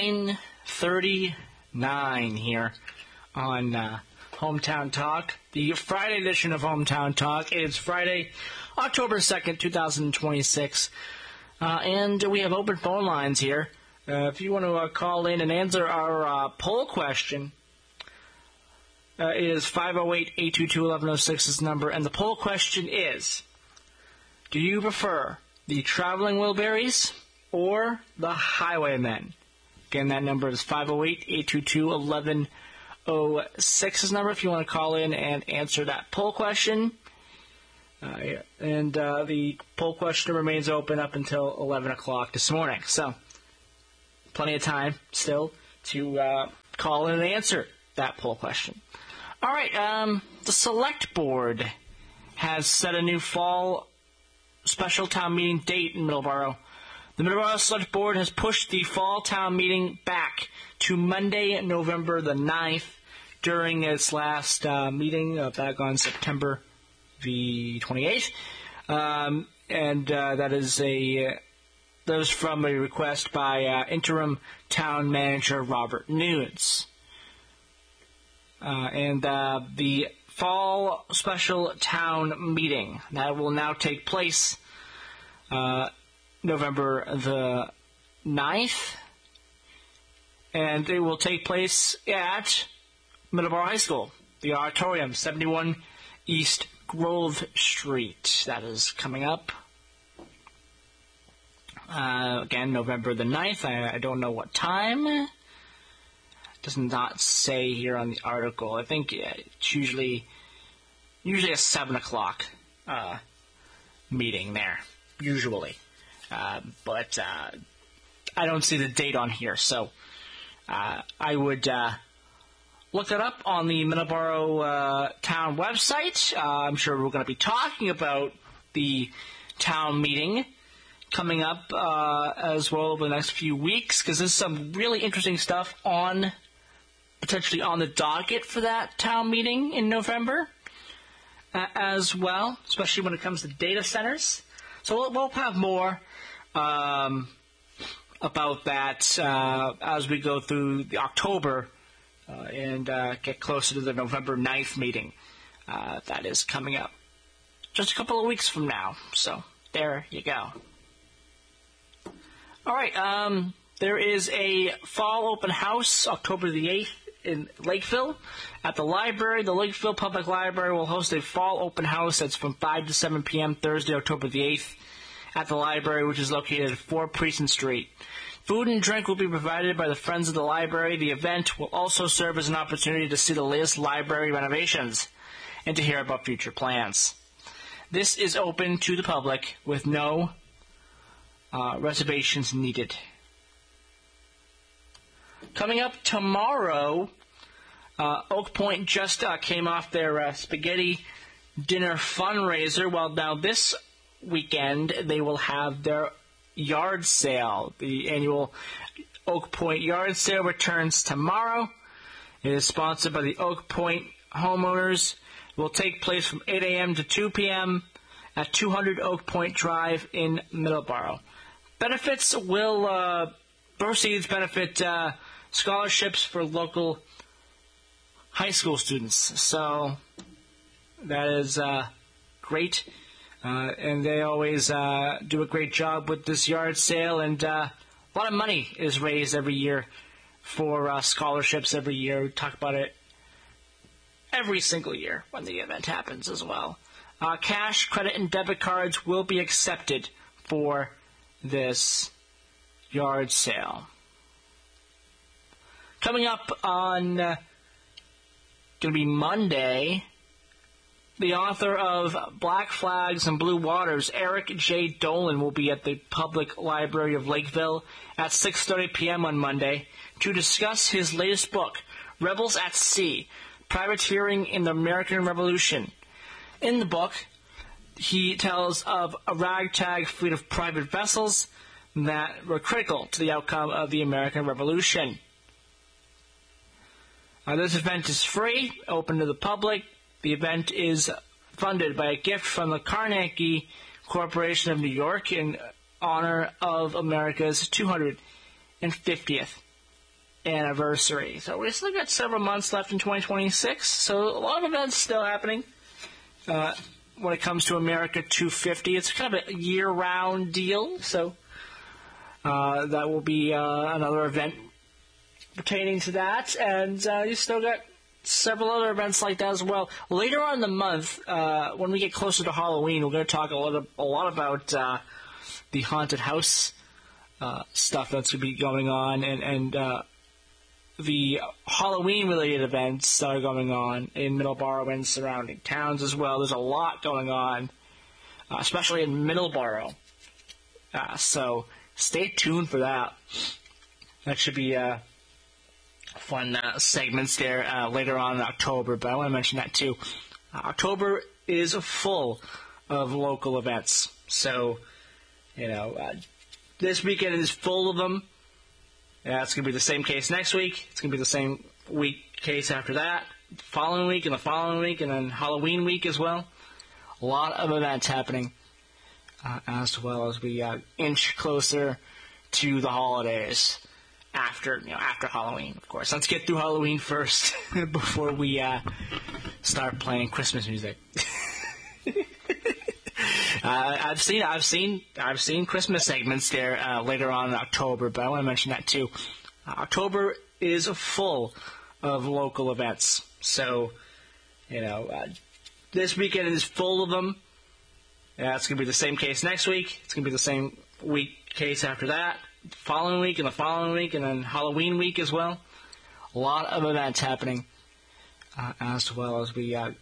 9:39 here on Hometown Talk, the Friday edition of Hometown Talk. It's Friday, October 2nd, 2026, and we have open phone lines here. If you want to call in and answer our poll question, it is 508-822-1106 is the number, and the poll question is, do you prefer the Traveling Wilburys or the Highwaymen? Again, that number is 508-822-1106 is the number if you want to call in and answer that poll question. The poll question remains open up until 11 o'clock this morning. So, plenty of time still to call in and answer that poll question. All right, the Select Board has set a new fall special town meeting date in Middleborough. The Middleborough Select Board has pushed the fall town meeting back to Monday, November the 9th, during its last meeting back on September the 28th. That was from a request by interim town manager Robert Nunes. The fall special town meeting that will now take place November the 9th, and it will take place at Middleborough High School, the auditorium, 71 East Grove Street. That is coming up. Again, November the 9th. I don't know what time. It does not say here on the article. I think it's usually a 7 o'clock meeting there, usually. But I don't see the date on here, so I would look it up on the Middleborough town website. I'm sure we're going to be talking about the town meeting coming up as well over the next few weeks, because there's some really interesting stuff potentially on the docket for that town meeting in November as well, especially when it comes to data centers. So we'll have more about that as we go through the October and get closer to the November 9th meeting that is coming up just a couple of weeks from now. So there you go. All right, there is a fall open house October the 8th in Lakeville at the library. The Lakeville Public Library will host a fall open house that's from 5 to 7 p.m. Thursday, October the 8th at the library, which is located at 4 Precinct Street. Food and drink will be provided by the Friends of the Library. The event will also serve as an opportunity to see the latest library renovations and to hear about future plans. This is open to the public with no reservations needed. Coming up tomorrow, Oak Point just came off their spaghetti dinner fundraiser. Well, now this weekend they will have their yard sale. The annual Oak Point yard sale returns tomorrow. It is sponsored by the Oak Point homeowners. It will take place from 8 a.m. to 2 p.m. at 200 Oak Point Drive in Middleborough. Proceeds benefit scholarships for local high school students. So that is great. And they always do a great job with this yard sale. And a lot of money is raised every year for scholarships every year. We talk about it every single year when the event happens as well. Cash, credit, and debit cards will be accepted for this yard sale. Coming up on going to be Monday, the author of Black Flags and Blue Waters, Eric J. Dolan, will be at the Public Library of Lakeville at 6:30 p.m. on Monday to discuss his latest book, Rebels at Sea, Privateering in the American Revolution. In the book, he tells of a ragtag fleet of private vessels that were critical to the outcome of the American Revolution. This event is free, open to the public. The event is funded by a gift from the Carnegie Corporation of New York in honor of America's 250th anniversary. So we still got several months left in 2026. So a lot of events still happening. When it comes to America 250, it's kind of a year-round deal. So that will be another event pertaining to that. And you still got several other events like that as well. Later on in the month, when we get closer to Halloween, we're going to talk a lot about the haunted house stuff that's going to be going on, and the Halloween-related events that are going on in Middleborough and surrounding towns as well. There's a lot going on, especially in Middleborough. So stay tuned for that. That should be fun segments there later on in October, but I want to mention that too. October is full of local events, so this weekend is full of them. It's going to be the same case next week. It's going to be the same case after that, following week, and the following week, and then Halloween week as well. A lot of events happening, as well as we inch closer to the holidays. After Halloween, of course. Let's get through Halloween first before we start playing Christmas music. I've seen Christmas segments there later on in October, but I want to mention that too. October is full of local events, so this weekend is full of them. It's going to be the same case next week. It's going to be the same case after that, following week, and the following week, and then Halloween week as well. A lot of events happening, as well as we